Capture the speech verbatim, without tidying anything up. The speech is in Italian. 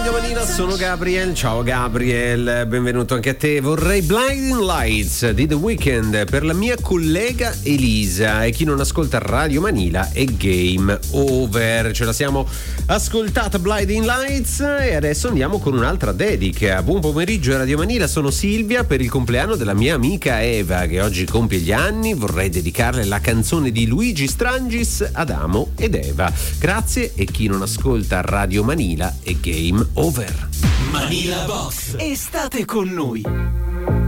Radio Manila, sono Gabriel. Ciao Gabriel, benvenuto anche a te. Vorrei Blinding Lights di The Weeknd per la mia collega Elisa, e chi non ascolta Radio Manila è game over. Ce la siamo ascoltata Blinding Lights e adesso andiamo con un'altra dedica. Buon pomeriggio a Radio Manila, sono Silvia. Per il compleanno della mia amica Eva, che oggi compie gli anni, vorrei dedicarle la canzone di Luigi Strangis, Adamo ed Eva. Grazie, e chi non ascolta Radio Manila è game over. Manila Box, estate con noi.